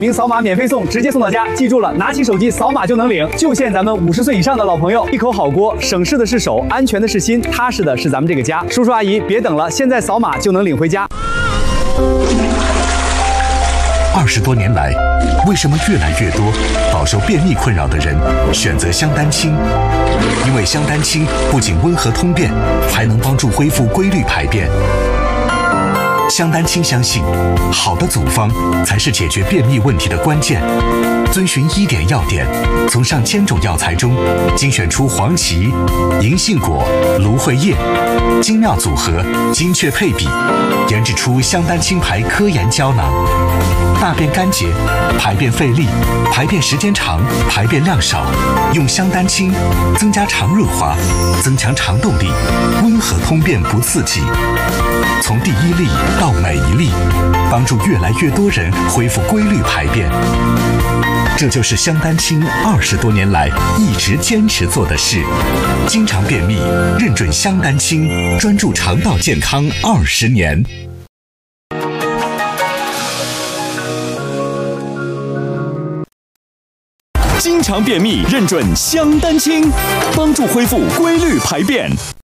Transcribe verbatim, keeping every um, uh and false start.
名扫码免费送，直接送到家。记住了，拿起手机扫码就能领。就限咱们五十岁以上的老朋友，一口好锅，省事的是手，安全的是心，踏实的是咱们这个家。叔叔阿姨，别等了，现在扫码就能领回家。 二十多年来，为什么越来越多饱受便秘困扰的人选择香丹清？因为香丹清不仅温和通便，还能帮助恢复规律排便。香丹清相信，好的组方才是解决便秘问题的关键。遵循医典要点，从上千种药材中精选出黄芪、银杏果、芦荟叶，精妙组合，精确配比，研制出香丹清牌科研胶囊。大便干结、排便费力、排便时间长、排便量少，用香丹清增加肠润滑，增强肠动力，温和通便不刺激。从第一粒到每一粒，帮助越来越多人恢复规律排便。这就是香丹清二十多年来一直坚持做的事。经常便秘，认准香丹清，专注肠道健康二十年。 经常便秘，认准香丹清，帮助恢复规律排便。